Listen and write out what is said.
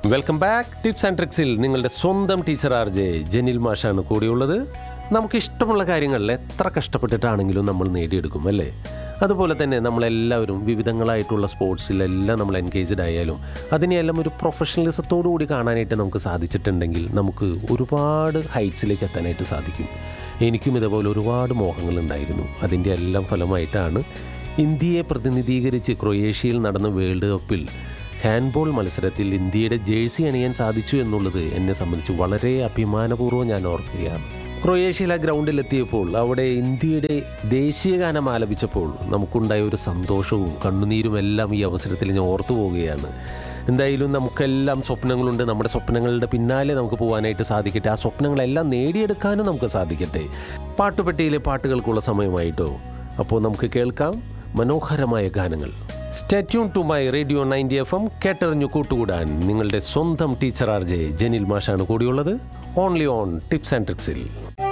Welcome back. Tips and ട്രിക്സിൽ നിങ്ങളുടെ സ്വന്തം teacher RJ Jenil മാഷാണ് കൂടിയുള്ളത്. നമുക്കിഷ്ടമുള്ള കാര്യങ്ങളിൽ എത്ര കഷ്ടപ്പെട്ടിട്ടാണെങ്കിലും നമ്മൾ നേടിയെടുക്കും അല്ലേ? അതുപോലെ തന്നെ നമ്മളെല്ലാവരും വിവിധങ്ങളായിട്ടുള്ള സ്പോർട്സിലെല്ലാം നമ്മൾ എൻഗേജ്ഡ് ആയാലും അതിനെയെല്ലാം ഒരു പ്രൊഫഷണലിസത്തോടു കൂടി കാണാനായിട്ട് നമുക്ക് സാധിച്ചിട്ടുണ്ടെങ്കിൽ നമുക്ക് ഒരുപാട് ഹൈറ്റ്സിലേക്ക് എത്താനായിട്ട് സാധിക്കും. എനിക്കും ഇതേപോലെ ഒരുപാട് മോഹങ്ങളുണ്ടായിരുന്നു. അതിൻ്റെ എല്ലാം ഫലമായിട്ടാണ് ഇന്ത്യയെ പ്രതിനിധീകരിച്ച് ക്രൊയേഷ്യയിൽ നടന്ന വേൾഡ് കപ്പിൽ ഹാൻഡ്ബോൾ മത്സരത്തിൽ ഇന്ത്യയുടെ ജേഴ്സി അണിയാൻ സാധിച്ചു എന്നുള്ളത് എന്നെ സംബന്ധിച്ച് വളരെ അഭിമാനപൂർവ്വം ഞാൻ ഓർക്കുകയാണ്. ക്രൊയേഷ്യയിലെ ഗ്രൗണ്ടിലെത്തിയപ്പോൾ അവിടെ ഇന്ത്യയുടെ ദേശീയ ഗാനം ആലപിച്ചപ്പോൾ നമുക്കുണ്ടായ ഒരു സന്തോഷവും കണ്ണുനീരും എല്ലാം ഈ അവസരത്തിൽ ഞാൻ ഓർത്തു പോവുകയാണ്. എന്തായാലും നമുക്കെല്ലാം സ്വപ്നങ്ങളുണ്ട്. നമ്മുടെ സ്വപ്നങ്ങളുടെ പിന്നാലെ നമുക്ക് പോകാനായിട്ട് സാധിക്കട്ടെ. ആ സ്വപ്നങ്ങളെല്ലാം നേടിയെടുക്കാനും നമുക്ക് സാധിക്കട്ടെ. പാട്ടുപെട്ടിയിലെ പാട്ടുകൾക്കുള്ള സമയമായിട്ടോ. അപ്പോൾ നമുക്ക് കേൾക്കാം മനോഹരമായ ഗാനങ്ങൾ. Stay tune to my radio 90 FM. കേട്ടറിഞ്ഞു കൂട്ടുകൂടാൻ നിങ്ങളുടെ സ്വന്തം ടീച്ചർ RJ ജെനിൽ മാഷാണ് കൂടിയുള്ളത്. Only on tips and ട്രിക്സിൽ.